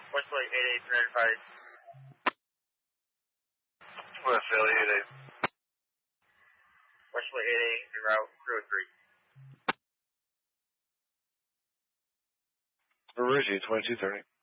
Westway 88 West Philly 88. Westway 88 en route 03. Reggie 2230.